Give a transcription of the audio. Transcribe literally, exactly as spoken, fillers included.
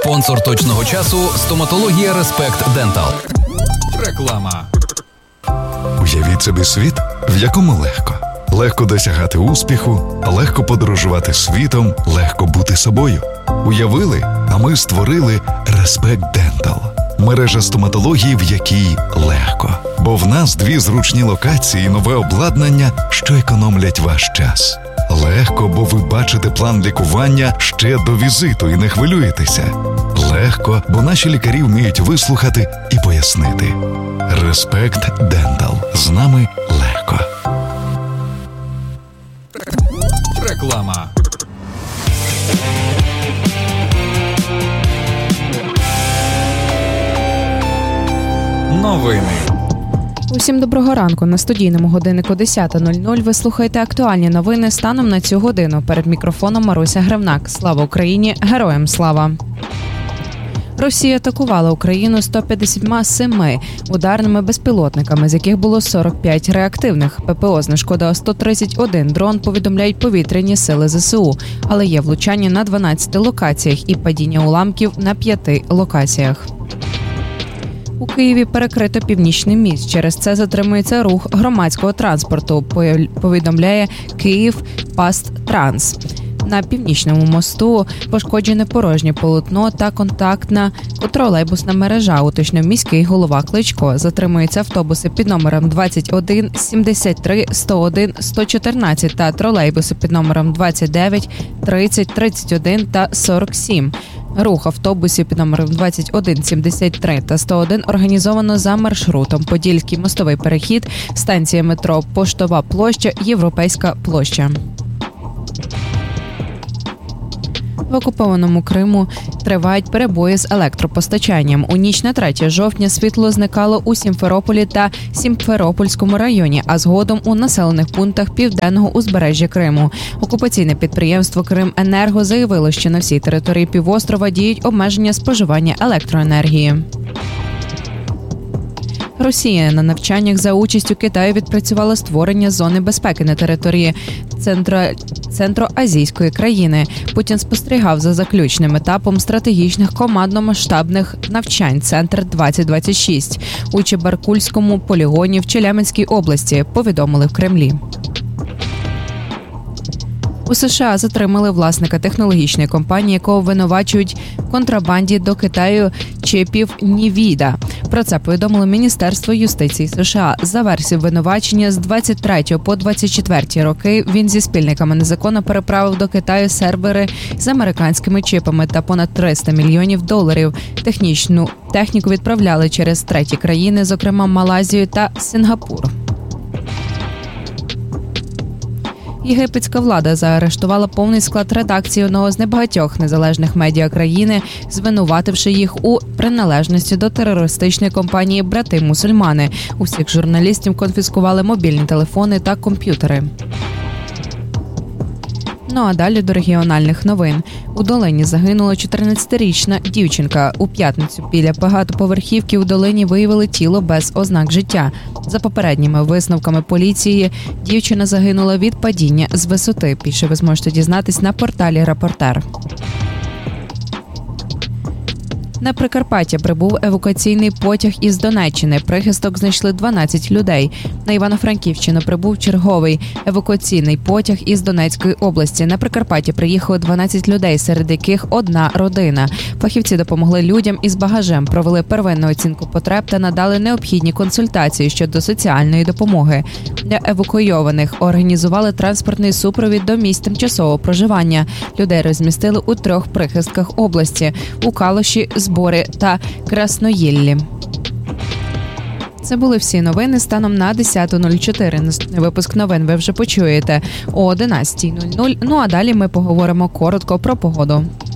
Спонсор точного часу – стоматологія Респект Дентал. Реклама. Уявіть собі світ, в якому легко. Легко досягати успіху, легко подорожувати світом, легко бути собою. Уявили, а ми створили Респект Дентал. Мережа стоматології, в якій легко. Бо в нас дві зручні локації і нове обладнання, що економлять ваш час. Легко, бо ви бачите план лікування ще до візиту і не хвилюєтеся. Легко, бо наші лікарі вміють вислухати і пояснити. Респект Дентал. З нами легко. Реклама. Новини. Усім доброго ранку. На студійному годиннику десята нуль нуль ви слухаєте актуальні новини станом на цю годину. Перед мікрофоном Маруся Гривнак. Слава Україні! Героям слава! Росія атакувала Україну сто п'ятдесят сім ударними безпілотниками, з яких було сорок п'ять реактивних. ППО знешкодило сто тридцять один дрон, повідомляють повітряні сили ЗСУ. Але є влучання на дванадцяти локаціях і падіння уламків на п'яти локаціях. У Києві перекрито Північний міст. Через це затримується рух громадського транспорту, повідомляє «Київ-Пасттранс». На Північному мосту пошкоджене порожнє полотно та контактна тролейбусна мережа, уточнив міський голова Кличко. Затримуються автобуси під номером двадцять один, сімдесят три, сто один, сто чотирнадцять та тролейбуси під номером двадцять дев'ять, тридцять, тридцять один та сорок сім. Рух автобусів під номером двадцять один, сімдесят три та сто один організовано за маршрутом Подільський мостовий перехід, станція метро Поштова площа, Європейська площа. В окупованому Криму тривають перебої з електропостачанням. У ніч на третє жовтня світло зникало у Сімферополі та Сімферопольському районі, а згодом у населених пунктах південного узбережжя Криму. Окупаційне підприємство «Крименерго» заявило, що на всій території півострова діють обмеження споживання електроенергії. Росія на навчаннях за участю Китаю відпрацювала створення зони безпеки на території центро... центроазійської країни. Путін спостерігав за заключним етапом стратегічних командно-масштабних навчань «Центр двадцять двадцять шість» у Чебаркульському полігоні в Челябинській області, повідомили в Кремлі. У США затримали власника технологічної компанії, якого винувачують в контрабанді до Китаю чипів Нівіда. Про це повідомило Міністерство юстиції США. За версією обвинувачення, з двадцять третього по двадцять четвертий роки він зі спільниками незаконно переправив до Китаю сервери з американськими чипами та понад триста мільйонів доларів. Технічну техніку відправляли через треті країни, зокрема Малайзію та Сингапур. Єгипетська влада заарештувала повний склад редакції одного з небагатьох незалежних медіа країни, звинувативши їх у приналежності до терористичної компанії «Брати-мусульмани». У всіх журналістів конфіскували мобільні телефони та комп'ютери. Ну а далі до регіональних новин. У Долині загинула чотирнадцятирічна дівчинка. У п'ятницю біля багатоповерхівки у Долині виявили тіло без ознак життя. За попередніми висновками поліції, дівчина загинула від падіння з висоти. Більше ви зможете дізнатись на порталі «Репортер». На Прикарпаття прибув евакуаційний потяг із Донеччини. Прихисток знайшли дванадцять людей. На Івано-Франківщину прибув черговий евакуаційний потяг із Донецької області. На Прикарпаття приїхало дванадцять людей, серед яких одна родина. Фахівці допомогли людям із багажем, провели первинну оцінку потреб та надали необхідні консультації щодо соціальної допомоги. Для евакуйованих організували транспортний супровід до місць тимчасового проживання. Людей розмістили у трьох прихистках області – у Калуші, Збори та Красноїллі. Це були всі новини станом на десята нуль чотири. Наступний випуск новин ви вже почуєте о одинадцята нуль нуль. Ну а далі ми поговоримо коротко про погоду.